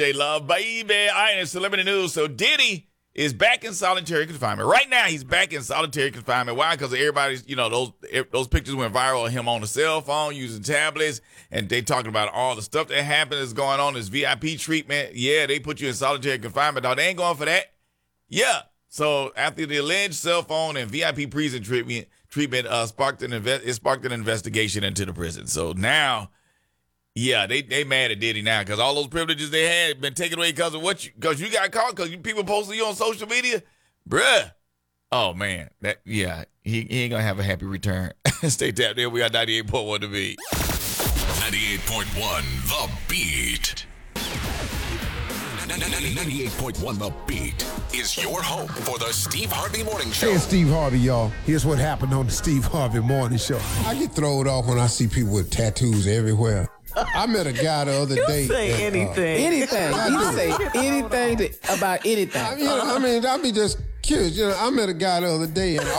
They love, baby. All right, in celebrity news. So Diddy is back in solitary confinement. Right now, he's back in solitary confinement. Why? Because everybody's, those pictures went viral of him on the cell phone using tablets, and they talking about all the stuff that happened that's going on, this VIP treatment. Yeah, they put you in solitary confinement. Dog, they ain't going for that. Yeah. So after the alleged cell phone and VIP prison treatment sparked an investigation into the prison. So now, yeah, they mad at Diddy now because all those privileges they had been taken away because you got caught because people posted you on social media, bruh. Oh man, he ain't gonna have a happy return. Stay tapped there. We got 98.1 The Beat. 98.1 The Beat. 98.1 The Beat is your home for the Steve Harvey Morning Show. Hey, it's Steve Harvey, y'all. Here's what happened on the Steve Harvey Morning Show. I get thrown off when I see people with tattoos everywhere. I met a guy the other day. Say anything. Anything. You say anything about anything. I mean, I'll be just curious. I met a guy the other day, and